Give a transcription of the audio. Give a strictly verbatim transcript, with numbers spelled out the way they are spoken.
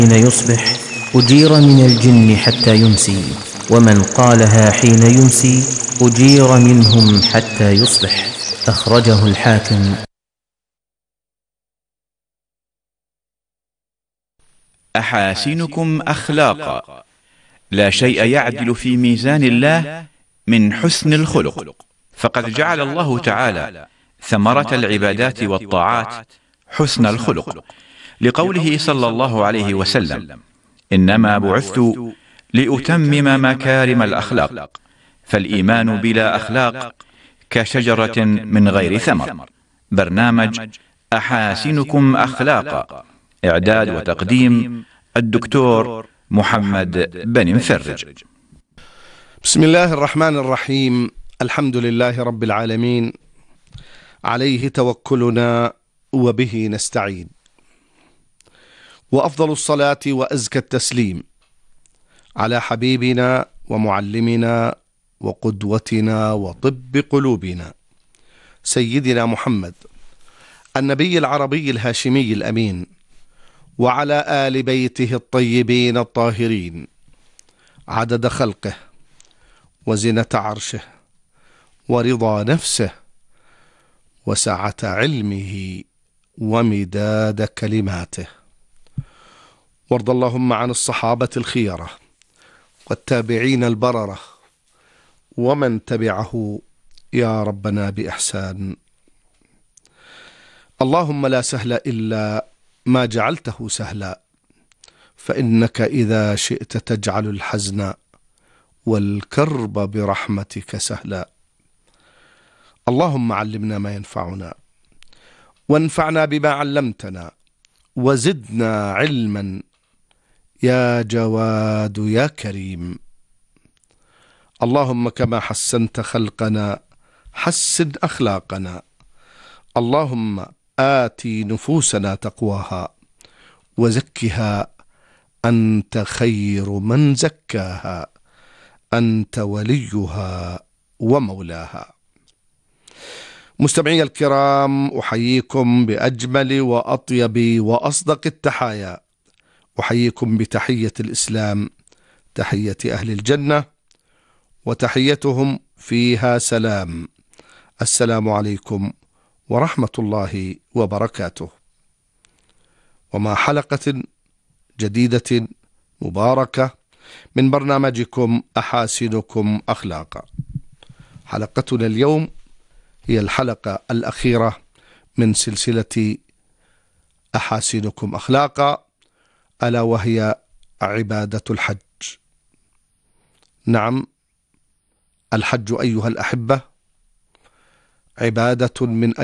حين يصبح أجير من الجن حتى يمسي، ومن قالها حين يمسي أجير منهم حتى يصبح. أخرجه الحاكم. أحاسنكم أخلاقا. لا شيء يعدل في ميزان الله من حسن الخلق، فقد جعل الله تعالى ثمرة العبادات والطاعات حسن الخلق، لقوله صلى الله عليه وسلم: إنما بعثت لأتمم مكارم الأخلاق. فالإيمان بلا أخلاق كشجرة من غير ثمر. برنامج أحاسنكم أخلاقا، إعداد وتقديم الدكتور محمد بن مفرج. بسم الله الرحمن الرحيم. الحمد لله رب العالمين، عليه توكلنا وبه نستعين، وأفضل الصلاة وأزكى التسليم على حبيبنا ومعلمنا وقدوتنا وطب قلوبنا سيدنا محمد النبي العربي الهاشمي الأمين، وعلى آل بيته الطيبين الطاهرين، عدد خلقه وزنة عرشه ورضا نفسه وسعة علمه ومداد كلماته. وارض اللهم عن الصحابة الخيرة والتابعين البررة ومن تبعه يا ربنا بإحسان. اللهم لا سهل إلا ما جعلته سهلا، فإنك إذا شئت تجعل الحزن والكرب برحمتك سهلا. اللهم علمنا ما ينفعنا، وانفعنا بما علمتنا، وزدنا علما يا جواد يا كريم. اللهم كما حسنت خلقنا حسن أخلاقنا. اللهم آتي نفوسنا تقواها وزكها، أنت خير من زكاها، أنت وليها ومولاها. مستمعي الكرام، أحييكم بأجمل وأطيب وأصدق التحايا. أحييكم بتحية الإسلام، تحية أهل الجنة، وتحيتهم فيها سلام. السلام عليكم ورحمة الله وبركاته. ومع حلقة جديدة مباركة من برنامجكم أحاسنكم أخلاقا. حلقتنا اليوم هي الحلقة الأخيرة من سلسلة أحاسنكم أخلاقا، ألا وهي عبادة الحج. نعم، الحج أيها الأحبة عبادة من